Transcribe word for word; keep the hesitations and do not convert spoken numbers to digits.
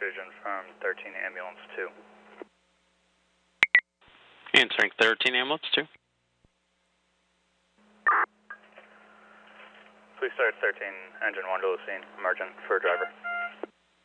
Vision from thirteen Ambulance two. Answering thirteen Ambulance two. Please start thirteen, engine one to the scene, emergent for driver.